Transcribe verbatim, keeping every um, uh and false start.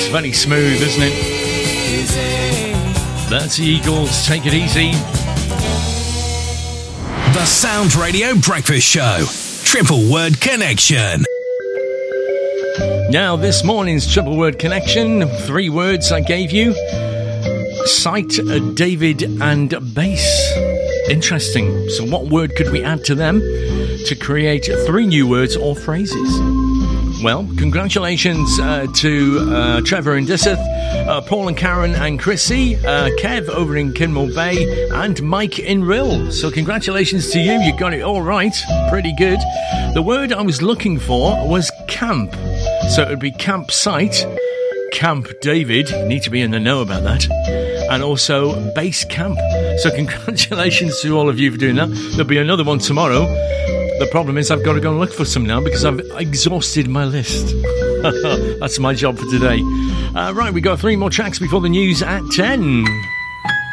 very smooth, isn't it? That's the Eagles. Take it easy. The Sound Radio Breakfast Show. Triple Word Connection. Now, this morning's Triple Word Connection, three words I gave you. Sight, David and bass. Interesting. So what word could we add to them to create three new words or phrases? Well, congratulations uh, to uh, Trevor in Disseth, uh, Paul and Karen and Chrissy, uh, Kev over in Kinmore Bay, and Mike in Rill. So congratulations to you. You got it all right. Pretty good. The word I was looking for was camp. So it would be campsite, Camp David. You need to be in the know about that. And also base camp. So congratulations to all of you for doing that. There'll be another one tomorrow. The problem is I've got to go and look for some now because I've exhausted my list. That's my job for today. Uh, right, we got three more tracks before the news at ten.